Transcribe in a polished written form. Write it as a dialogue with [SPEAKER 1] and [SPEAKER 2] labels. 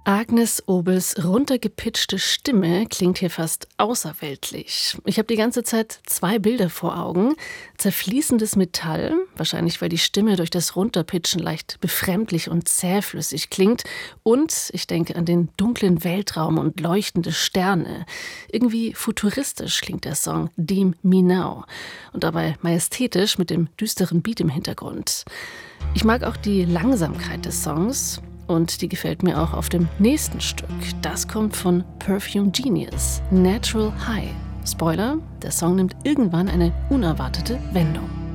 [SPEAKER 1] Agnes Obels runtergepitchte Stimme klingt hier fast außerweltlich. Ich habe die ganze Zeit zwei Bilder vor Augen. Zerfließendes Metall, wahrscheinlich weil die Stimme durch das Runterpitchen leicht befremdlich und zähflüssig klingt. Und ich denke an den dunklen Weltraum und leuchtende Sterne. Irgendwie futuristisch klingt der Song Deem Me Now. Und dabei majestätisch mit dem düsteren Beat im Hintergrund. Ich mag auch die Langsamkeit des Songs. Und die gefällt mir auch auf dem nächsten Stück. Das kommt von Perfume Genius, Natural High. Spoiler, der Song nimmt irgendwann eine unerwartete Wendung.